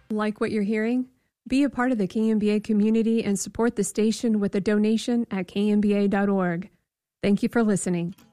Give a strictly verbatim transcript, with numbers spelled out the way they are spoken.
Like what you're hearing? Be a part of the K M B A community and support the station with a donation at K M B A dot org. Thank you for listening.